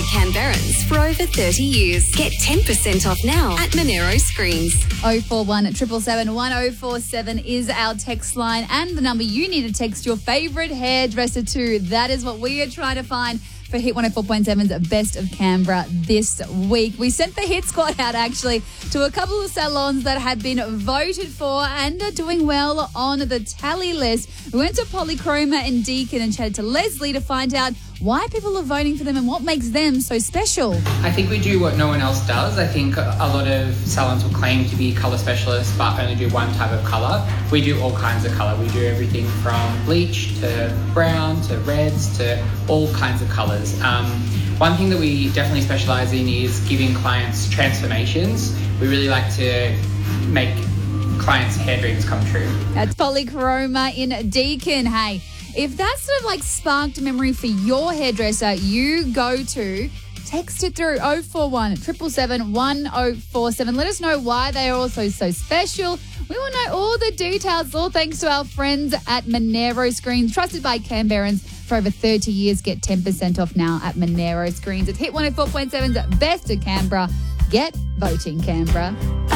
Canberrans for over 30 years. Get 10% off now at Monero Screens. 041 777 1047 is our text line and the number you need to text your favourite hairdresser to. That is what we are trying to find for Hit 104.7's Best of Canberra this week. We sent the Hit Squad out, actually, to a couple of salons that had been voted for and are doing well on the tally list. We went to Polychroma in Deakin and chatted to Leslie to find out why people are voting for them and what makes them so special. I think we do what no one else does. I think a lot of salons will claim to be colour specialists but only do one type of colour. We do all kinds of colour. We do everything from bleach to brown to reds to all kinds of colours. One thing that we definitely specialise in is giving clients transformations. We really like to make clients' hair dreams come true. That's Polychroma in Deakin. Hey, if that sort of like sparked a memory for your hairdresser, you go to text it through 041 777 1047. Let us know why they are also so special. We want to know all the details, all thanks to our friends at Monero Screens, trusted by Canberrans for over 30 years. Get 10% off now at Monero Screens. It's Hit 104.7's Best of Canberra. Get voting, Canberra.